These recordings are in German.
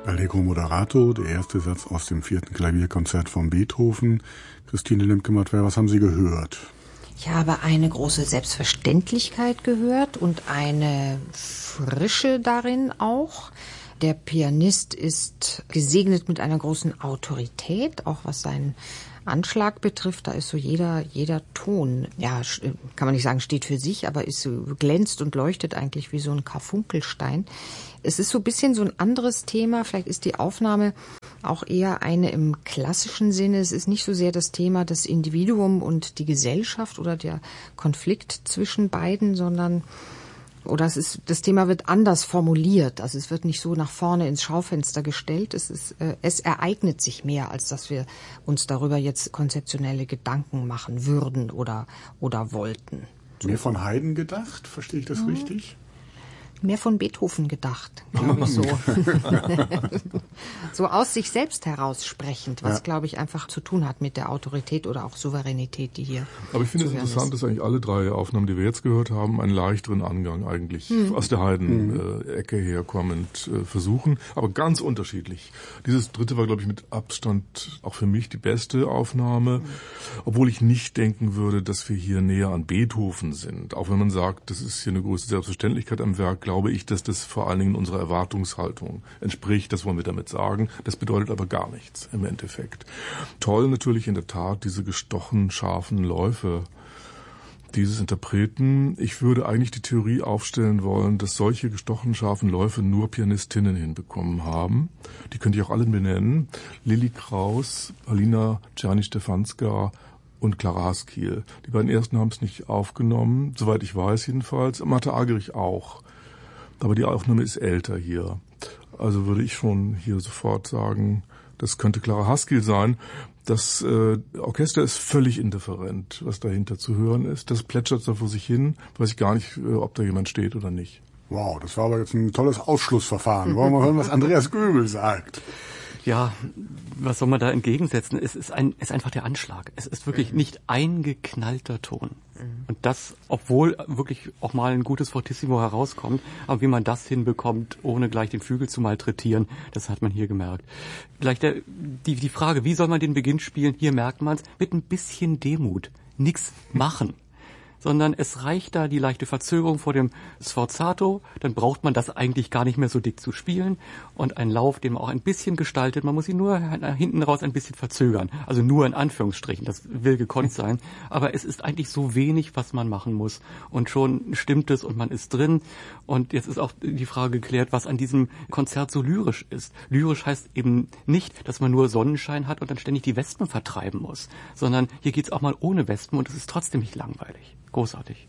Allegro Moderato, der erste Satz aus dem 4. Klavierkonzert von Beethoven. Christine Lemke-Mattwer, was haben Sie gehört? Ich habe eine große Selbstverständlichkeit gehört und eine Frische darin auch. Der Pianist ist gesegnet mit einer großen Autorität, auch was seinen Anschlag betrifft. Da ist so jeder Ton, ja, kann man nicht sagen, steht für sich, aber ist so, glänzt und leuchtet eigentlich wie so ein Karfunkelstein. Es ist so ein bisschen so ein anderes Thema. Vielleicht ist die Aufnahme auch eher eine im klassischen Sinne. Es ist nicht so sehr das Thema das Individuum und die Gesellschaft oder der Konflikt zwischen beiden, sondern das Thema wird anders formuliert. Also es wird nicht so nach vorne ins Schaufenster gestellt. Es ereignet sich mehr, als dass wir uns darüber jetzt konzeptionelle Gedanken machen würden oder wollten. Mehr von Haydn gedacht? Verstehe ich das richtig? Mehr von Beethoven gedacht, glaube ich so. So aus sich selbst heraussprechend, was, glaube ich, einfach zu tun hat mit der Autorität oder auch Souveränität, die hier. Aber ich finde es interessant, dass eigentlich alle drei Aufnahmen, die wir jetzt gehört haben, einen leichteren Angang eigentlich aus der Haydn-Ecke herkommend versuchen, aber ganz unterschiedlich. Dieses dritte war, glaube ich, mit Abstand auch für mich die beste Aufnahme, obwohl ich nicht denken würde, dass wir hier näher an Beethoven sind. Auch wenn man sagt, das ist hier eine große Selbstverständlichkeit am Werk, glaube ich, dass das vor allen Dingen unserer Erwartungshaltung entspricht. Das wollen wir damit sagen. Das bedeutet aber gar nichts im Endeffekt. Toll natürlich in der Tat diese gestochen, scharfen Läufe dieses Interpreten. Ich würde eigentlich die Theorie aufstellen wollen, dass solche gestochen, scharfen Läufe nur Pianistinnen hinbekommen haben. Die könnte ich auch alle benennen. Lilli Kraus, Alina Czerny-Stefanska und Clara Haskil. Die beiden ersten haben es nicht aufgenommen, soweit ich weiß jedenfalls. Martha Argerich auch. Aber die Aufnahme ist älter hier. Also würde ich schon hier sofort sagen, das könnte Clara Haskil sein. Das Orchester ist völlig indifferent, was dahinter zu hören ist. Das plätschert da vor sich hin. Weiß ich gar nicht, ob da jemand steht oder nicht. Wow, das war aber jetzt ein tolles Ausschlussverfahren. Wollen wir mal hören, was Andreas Göbel sagt? Ja, was soll man da entgegensetzen? Es ist einfach der Anschlag. Es ist wirklich nicht ein geknallter Ton. Und das, obwohl wirklich auch mal ein gutes Fortissimo herauskommt, aber wie man das hinbekommt, ohne gleich den Flügel zu malträtieren, das hat man hier gemerkt. Gleich die Frage, wie soll man den Beginn spielen? Hier merkt man es mit ein bisschen Demut. Nix machen. Sondern es reicht da die leichte Verzögerung vor dem Sforzato, dann braucht man das eigentlich gar nicht mehr so dick zu spielen und ein Lauf, den man auch ein bisschen gestaltet, man muss ihn nur hinten raus ein bisschen verzögern, also nur in Anführungsstrichen, das will gekonnt sein, aber es ist eigentlich so wenig, was man machen muss und schon stimmt es und man ist drin und jetzt ist auch die Frage geklärt, was an diesem Konzert so lyrisch ist. Lyrisch heißt eben nicht, dass man nur Sonnenschein hat und dann ständig die Wespen vertreiben muss, sondern hier geht's auch mal ohne Wespen und es ist trotzdem nicht langweilig. Großartig.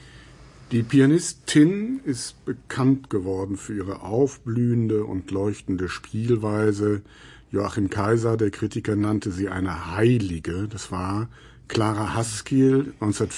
Die Pianistin ist bekannt geworden für ihre aufblühende und leuchtende Spielweise. Joachim Kaiser, der Kritiker, nannte sie eine Heilige. Das war Clara Haskil,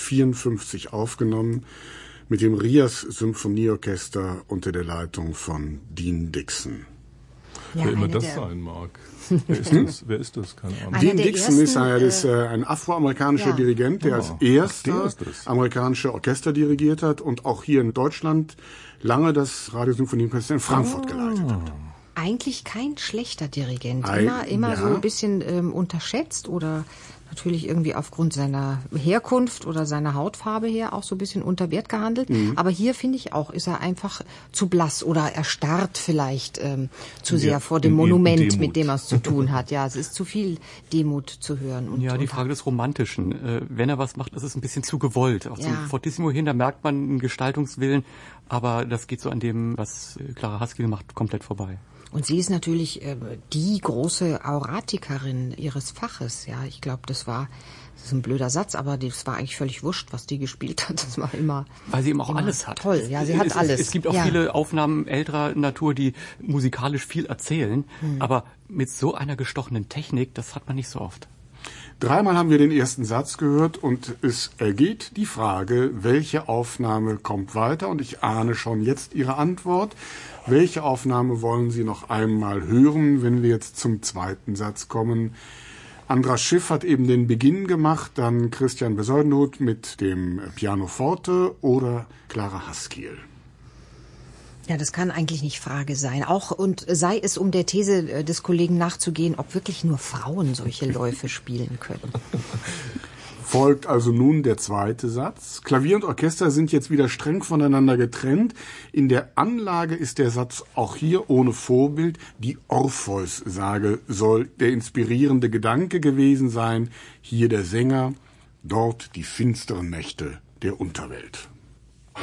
1954 aufgenommen, mit dem Rias Symphonieorchester unter der Leitung von Dean Dixon. Ja, wer immer das sein mag. Wer ist das? Keine Ahnung. Dean Dixon ist ein afroamerikanischer Dirigent, der als erster amerikanische Orchester dirigiert hat und auch hier in Deutschland lange das Radiosymphonieorchester in Frankfurt geleitet hat. Eigentlich kein schlechter Dirigent. Immer so ein bisschen unterschätzt oder natürlich irgendwie aufgrund seiner Herkunft oder seiner Hautfarbe her auch so ein bisschen unter Wert gehandelt. Aber hier, finde ich auch, ist er einfach zu blass oder erstarrt vielleicht zu sehr vor dem Monument, mit dem er es zu tun hat. Ja, es ist zu viel Demut zu hören. Und die Frage des Romantischen. Wenn er was macht, ist es ein bisschen zu gewollt. Auch zum Fortissimo hin, da merkt man einen Gestaltungswillen, aber das geht so an dem, was Clara Haskil macht, komplett vorbei. Und sie ist natürlich die große Auratikerin ihres Faches. Ja, ich glaube, das ist ein blöder Satz, aber das war eigentlich völlig wurscht, was die gespielt hat. Das war immer, weil sie eben auch alles hat. Toll, ja, sie hat alles. Es gibt auch viele Aufnahmen älterer Natur, die musikalisch viel erzählen, aber mit so einer gestochenen Technik, das hat man nicht so oft. Dreimal haben wir den ersten Satz gehört und es ergeht die Frage, welche Aufnahme kommt weiter? Und ich ahne schon jetzt Ihre Antwort. Welche Aufnahme wollen Sie noch einmal hören, wenn wir jetzt zum zweiten Satz kommen? Andras Schiff hat eben den Beginn gemacht, dann Christian Besoldenhut mit dem Pianoforte oder Clara Haskil. Ja, das kann eigentlich nicht Frage sein. Auch und sei es, um der These des Kollegen nachzugehen, ob wirklich nur Frauen solche Läufe spielen können. Folgt also nun der zweite Satz. Klavier und Orchester sind jetzt wieder streng voneinander getrennt. In der Anlage ist der Satz auch hier ohne Vorbild. Die Orpheus-Sage soll der inspirierende Gedanke gewesen sein. Hier der Sänger, dort die finsteren Mächte der Unterwelt.